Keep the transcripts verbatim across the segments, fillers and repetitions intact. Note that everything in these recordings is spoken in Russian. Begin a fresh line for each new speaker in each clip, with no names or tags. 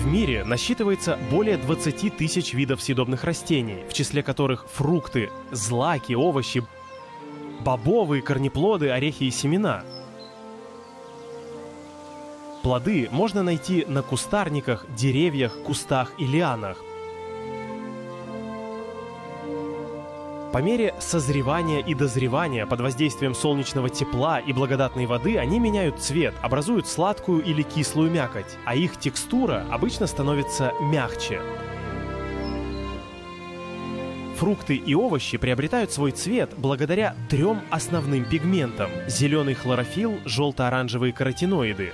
мире насчитывается более двадцати тысяч видов съедобных растений, в числе которых фрукты, злаки, овощи, бобовые, корнеплоды, орехи и семена. Плоды можно найти на кустарниках, деревьях, кустах и лианах. По мере созревания и дозревания под воздействием солнечного тепла и благодатной воды они меняют цвет, образуют сладкую или кислую мякоть, а их текстура обычно становится мягче. Фрукты и овощи приобретают свой цвет благодаря трем основным пигментам: зеленый хлорофилл, желто-оранжевые каротиноиды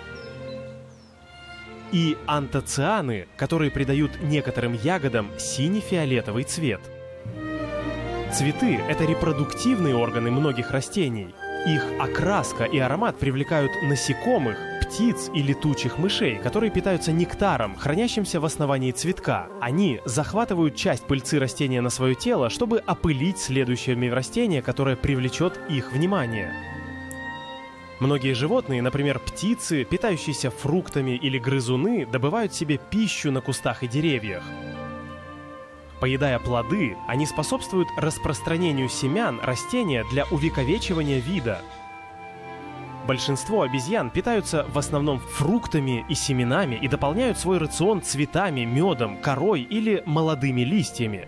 и антоцианы, которые придают некоторым ягодам сине-фиолетовый цвет. Цветы – это репродуктивные органы многих растений. Их окраска и аромат привлекают насекомых, птиц и летучих мышей, которые питаются нектаром, хранящимся в основании цветка. Они захватывают часть пыльцы растения на свое тело, чтобы опылить следующее растение, которое привлечет их внимание. Многие животные, например, птицы, питающиеся фруктами или грызуны, добывают себе пищу на кустах и деревьях. Поедая плоды, они способствуют распространению семян растения для увековечивания вида. Большинство обезьян питаются в основном фруктами и семенами и дополняют свой рацион цветами, медом, корой или молодыми листьями.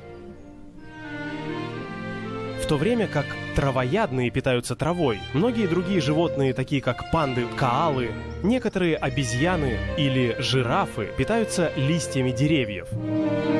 В то время как травоядные питаются травой, многие другие животные, такие как панды, коалы, некоторые обезьяны или жирафы питаются листьями деревьев.